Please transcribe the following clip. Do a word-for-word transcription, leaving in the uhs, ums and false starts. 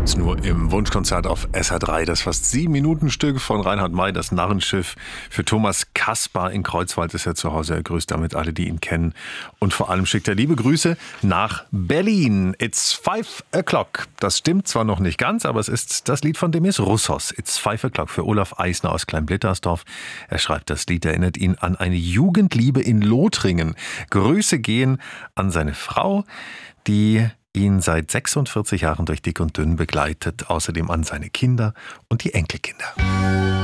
gibt's nur im Wunschkonzert auf S R drei. Das fast sieben Minuten Stück von Reinhard May, das Narrenschiff. Für Thomas Kaspar in Kreuzwald ist er zu Hause. Er grüßt damit alle, die ihn kennen. Und vor allem schickt er liebe Grüße nach Berlin. It's five o'clock. Das stimmt zwar noch nicht ganz, aber es ist das Lied von Demis Roussos. It's five o'clock für Olaf Eisner aus Kleinblittersdorf. Er schreibt, das Lied erinnert ihn an eine Jugendliebe in Lothringen. Grüße gehen an seine Frau, die ihn seit sechsundvierzig Jahren durch dick und dünn begleitet, außerdem an seine Kinder und die Enkelkinder.